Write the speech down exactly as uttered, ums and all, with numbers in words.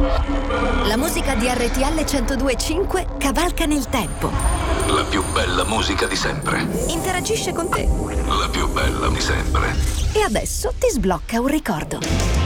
La musica di R T L centodue e cinque cavalca nel tempo. La più bella musica di sempre. Interagisce con te. La più bella di sempre. E adesso ti sblocca un ricordo.